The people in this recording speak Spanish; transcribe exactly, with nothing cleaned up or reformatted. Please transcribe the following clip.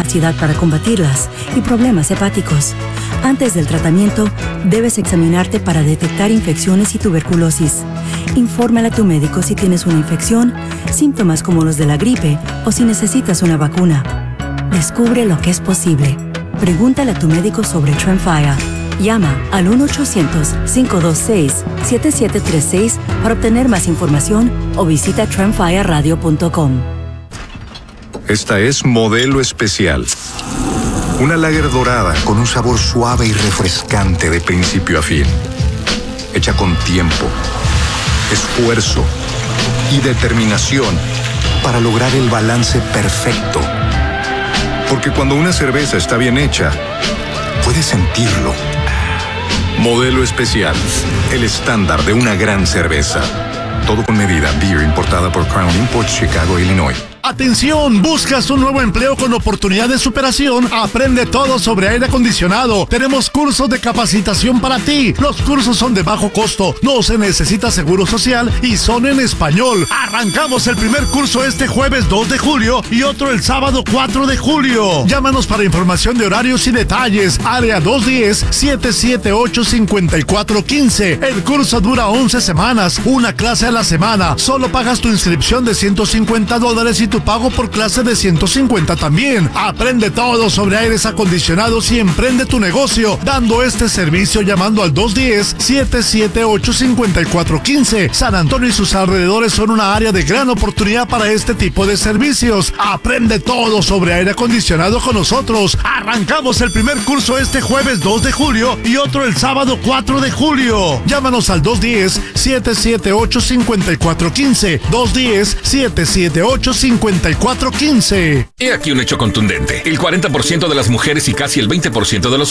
capacidad para combatirlas y problemas hepáticos. Antes del tratamiento, debes examinarte para detectar infecciones y tuberculosis. Infórmale a tu médico si tienes una infección, síntomas como los de la gripe o si necesitas una vacuna. Descubre lo que es posible. Pregúntale a tu médico sobre Tremfya. Llama al uno ochocientos, cinco dos seis, siete siete tres seis para obtener más información o visita tremfya radio punto com. Esta es Modelo Especial. Una lager dorada con un sabor suave y refrescante de principio a fin. Hecha con tiempo, esfuerzo y determinación para lograr el balance perfecto. Porque cuando una cerveza está bien hecha, puedes sentirlo. Modelo Especial, el estándar de una gran cerveza. Todo con medida. Beer importada por Crown Imports, Chicago, Illinois. Atención, ¿buscas un nuevo empleo con oportunidad de superación? Aprende todo sobre aire acondicionado. Tenemos cursos de capacitación para ti. Los cursos son de bajo costo, no se necesita seguro social y son en español. Arrancamos el primer curso este jueves dos de julio y otro el sábado cuatro de julio. Llámanos para información de horarios y detalles. Área dos uno cero, siete siete ocho, cinco cuatro uno cinco. El curso dura once semanas, una clase a la semana. Solo pagas tu inscripción de ciento cincuenta dólares y tu pago por clase de ciento cincuenta también. Aprende todo sobre aires acondicionados y emprende tu negocio dando este servicio llamando al dos uno cero, siete siete ocho, cinco cuatro uno cinco. San Antonio y sus alrededores son una área de gran oportunidad para este tipo de servicios. Aprende todo sobre aire acondicionado con nosotros. Arrancamos el primer curso este jueves dos de julio y otro el sábado cuatro de julio. Llámanos al dos uno cero, siete siete ocho, cinco cuatro uno cinco. dos uno cero, siete siete ocho, cinco cuatro uno cinco. He aquí un hecho contundente. El cuarenta por ciento de las mujeres y casi el veinte por ciento de los